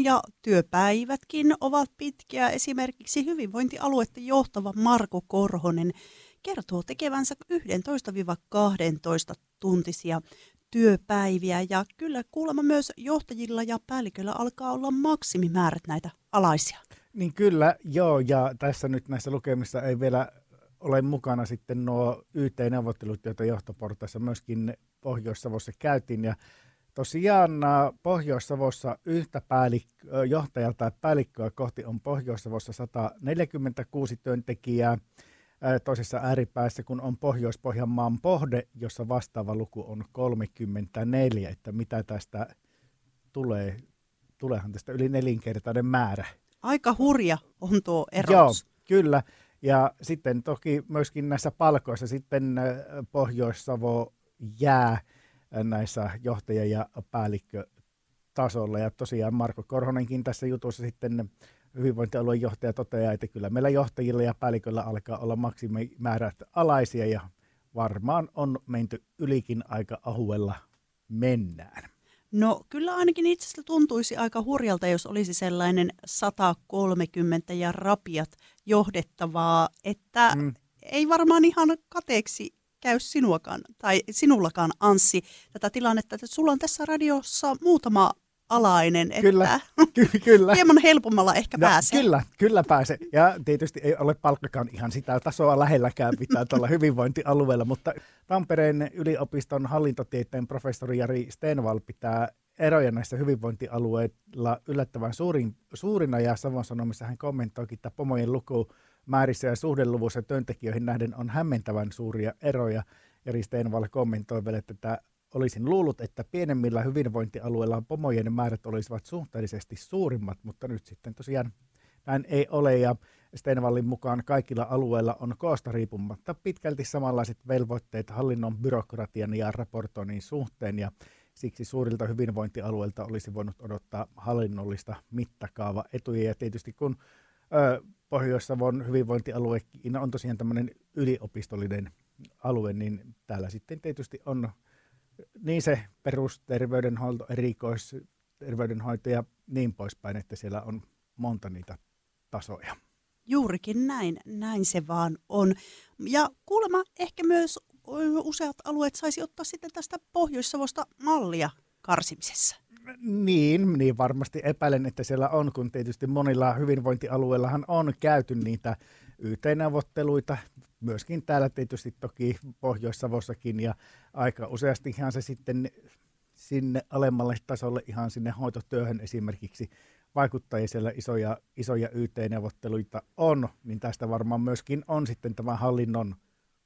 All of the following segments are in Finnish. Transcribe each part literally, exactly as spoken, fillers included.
on ja työpäivätkin ovat pitkiä. Esimerkiksi hyvinvointialuetta johtava Marko Korhonen kertoo tekevänsä yksitoista kaksitoista tuntisia työpäiviä. Ja kyllä kuulemma myös johtajilla ja päälliköillä alkaa olla maksimimäärät näitä alaisia. Niin kyllä, joo, ja tässä nyt näissä lukemissa ei vielä ole mukana sitten nuo Y T-neuvottelut, joita johtoportaissa myöskin Pohjois-Savossa käytiin. Ja tosiaan Pohjois-Savossa yhtä päällik- johtajaa tai päällikköä kohti on Pohjois-Savossa sata neljäkymmentäkuusi työntekijää. Toisessa ääripäässä, kun on Pohjois-Pohjanmaan Pohde, jossa vastaava luku on kolmekymmentäneljä, että mitä tästä tulee, tuleehan tästä yli nelinkertainen määrä. Aika hurja on tuo ero. Joo, kyllä. Ja sitten toki myöskin näissä palkoissa sitten Pohjois-Savo jää näissä johtaja- ja päällikkötasolla. Ja tosiaan Marko Korhonenkin tässä jutussa sitten hyvinvointialueen johtaja toteaa, että kyllä meillä johtajilla ja päälliköillä alkaa olla maksimimäärät alaisia ja varmaan on menty ylikin aika ahuella mennään. No kyllä ainakin itsestä tuntuisi aika hurjalta, jos olisi sellainen sata kolmekymmentä ja rapiat johdettavaa, että mm. ei varmaan ihan kateeksi käy sinuakaan, tai sinullakaan Anssi tätä tilannetta, että sulla on tässä radiossa muutama alainen, että kyllä, ky- kyllä. hieman helpommalla ehkä no, pääsee. Kyllä, kyllä pääsee. Ja tietysti ei ole palkkakaan ihan sitä tasoa lähelläkään pitää tuolla hyvinvointialueella, mutta Tampereen yliopiston hallintotieteen professori Jari Stenvall pitää eroja näissä hyvinvointialueilla yllättävän suurin, suurina, ja Savon Sanomissa hän kommentoikin, että pomojen lukumäärissä ja suhdeluvussa työntekijöihin nähden on hämmentävän suuria eroja. Jari Stenvall kommentoi vielä, että tämä olisin luullut, että pienemmillä hyvinvointialueilla pomojen määrät olisivat suhteellisesti suurimmat, mutta nyt sitten tosiaan näin ei ole, ja Stenvallin mukaan kaikilla alueilla on koosta riippumatta pitkälti samanlaiset velvoitteet hallinnon, byrokratian ja raportoinnin suhteen, ja siksi suurilta hyvinvointialueilta olisi voinut odottaa hallinnollista mittakaavaetuja, ja tietysti kun ö, Pohjois-Savon hyvinvointialue on tosiaan tämmöinen yliopistollinen alue, niin täällä sitten tietysti on niin se perusterveydenhuolto, erikoisterveydenhoito ja niin poispäin, että siellä on monta niitä tasoja. Juurikin näin, näin se vaan on. Ja kuulemma ehkä myös useat alueet saisi ottaa sitten tästä Pohjois-Savosta mallia karsimisessa. Niin, niin varmasti epäilen, että siellä on, kun tietysti monilla hyvinvointialueillahan on käyty niitä Y T-neuvotteluita, myöskin täällä tietysti toki Pohjois-Savossakin, ja aika useastihan se sitten sinne alemmalle tasolle ihan sinne hoitotyöhön esimerkiksi vaikuttaa, ja siellä isoja, isoja Y T-neuvotteluita on, niin tästä varmaan myöskin on sitten tämä hallinnon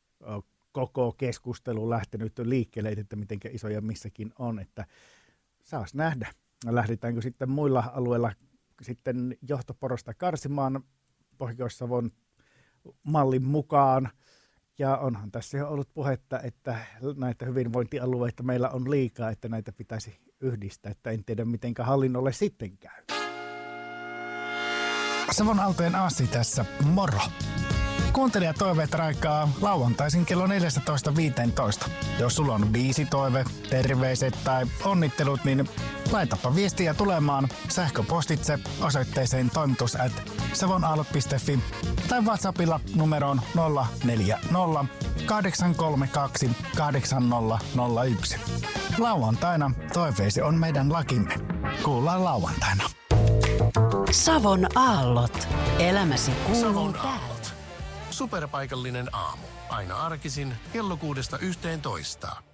koko keskustelu lähtenyt liikkeelle, että miten isoja missäkin on, että saas nähdä. Lähdetäänkö sitten muilla alueilla sitten johtoporosta karsimaan Pohjois-Savon mallin mukaan. Ja onhan tässä jo ollut puhetta, että näitä hyvinvointialueita meillä on liikaa, että näitä pitäisi yhdistää, että en tiedä mitenkä hallinnolle sitten käy. Savon Aaltojen Aasi tässä, moro! Kuuntelijatoiveet raikaa lauantaisin kello neljätoista viisitoista. Jos sulla on biisitoive, terveiset tai onnittelut, niin laitapa viestiä tulemaan sähköpostitse osoitteeseen toimitus at savonaallot piste fi tai WhatsAppilla numeroon nolla neljä nolla kahdeksan kolme kaksi kahdeksan nolla nolla yksi. Lauantaina toiveesi on meidän lakimme. Kuullaan lauantaina. Savon aallot. Elämäsi kuuluu täällä. Superpaikallinen aamu. Aina arkisin kello kuudesta yhteentoista.